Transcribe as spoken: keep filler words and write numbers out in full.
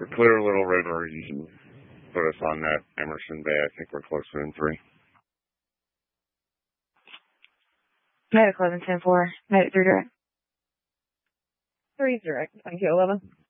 we clear a little river, you can put us on that Emerson Bay. I think we're closer than three. Medic eleven ten four. Medic three direct. Three direct. Thank you, eleven.